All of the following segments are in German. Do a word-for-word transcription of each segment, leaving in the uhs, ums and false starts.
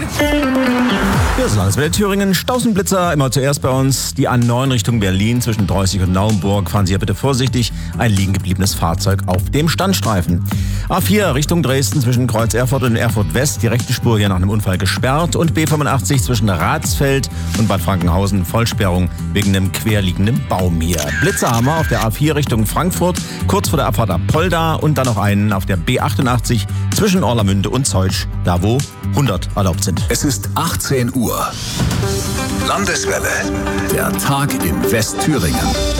Ja, so lange Thüringen. Stausenblitzer immer zuerst bei uns. Die A neun Richtung Berlin zwischen Dreußig und Naumburg. Fahren Sie ja bitte vorsichtig. Ein liegen gebliebenes Fahrzeug auf dem Standstreifen. A vier Richtung Dresden zwischen Kreuz Erfurt und Erfurt West. Die rechte Spur hier nach einem Unfall gesperrt. Und B fünfundachtzig zwischen Ratsfeld und Bad Frankenhausen. Vollsperrung wegen einem querliegenden Baum hier. Blitzer haben wir auf der A vier Richtung Frankfurt. Kurz vor der Abfahrt Apolda. Und dann noch einen auf der B achtundachtzig zwischen Orlamünde und Zeutsch. Da wo hundert erlaubt sind. Es ist achtzehn Uhr. Landeswelle. Der Tag in Westthüringen.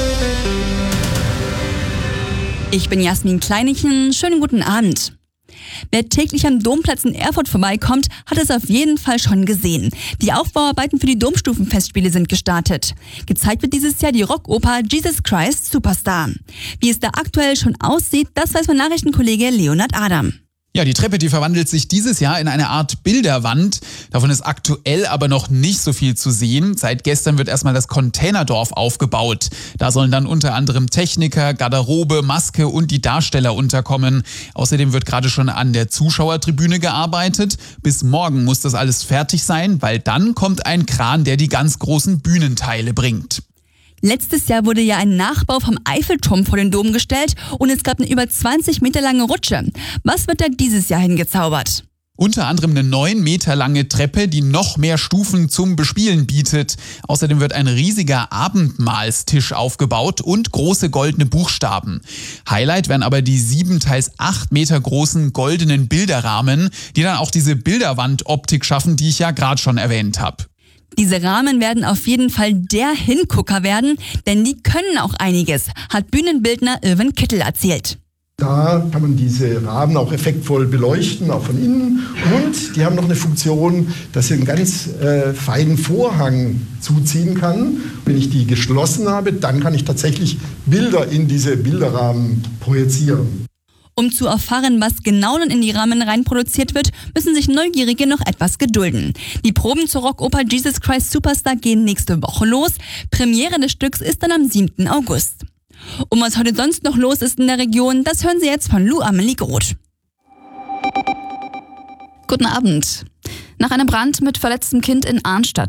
Ich bin Jasmin Kleinichen. Schönen guten Abend. Wer täglich am Domplatz in Erfurt vorbeikommt, hat es auf jeden Fall schon gesehen. Die Aufbauarbeiten für die Domstufenfestspiele sind gestartet. Gezeigt wird dieses Jahr die Rockoper Jesus Christ Superstar. Wie es da aktuell schon aussieht, das weiß mein Nachrichtenkollege Leonhard Adam. Ja, die Treppe, die verwandelt sich dieses Jahr in eine Art Bilderwand. Davon ist aktuell aber noch nicht so viel zu sehen. Seit gestern wird erstmal das Containerdorf aufgebaut. Da sollen dann unter anderem Techniker, Garderobe, Maske und die Darsteller unterkommen. Außerdem wird gerade schon an der Zuschauertribüne gearbeitet. Bis morgen muss das alles fertig sein, weil dann kommt ein Kran, der die ganz großen Bühnenteile bringt. Letztes Jahr wurde ja ein Nachbau vom Eiffelturm vor den Dom gestellt und es gab eine über zwanzig Meter lange Rutsche. Was wird da dieses Jahr hingezaubert? Unter anderem eine neun Meter lange Treppe, die noch mehr Stufen zum Bespielen bietet. Außerdem wird ein riesiger Abendmahlstisch aufgebaut und große goldene Buchstaben. Highlight werden aber die sieben, teils acht Meter großen goldenen Bilderrahmen, die dann auch diese Bilderwandoptik schaffen, die ich ja gerade schon erwähnt habe. Diese Rahmen werden auf jeden Fall der Hingucker werden, denn die können auch einiges, hat Bühnenbildner Irwin Kittel erzählt. Da kann man diese Rahmen auch effektvoll beleuchten, auch von innen. Und die haben noch eine Funktion, dass ich einen ganz äh, feinen Vorhang zuziehen kann. Wenn ich die geschlossen habe, dann kann ich tatsächlich Bilder in diese Bilderrahmen projizieren. Um zu erfahren, was genau dann in die Rahmen rein produziert wird, müssen sich Neugierige noch etwas gedulden. Die Proben zur Rockoper Jesus Christ Superstar gehen nächste Woche los. Premiere des Stücks ist dann am siebten August. Und was heute sonst noch los ist in der Region, das hören Sie jetzt von Lou Amelie Groth. Guten Abend. Nach einem Brand mit verletztem Kind in Arnstadt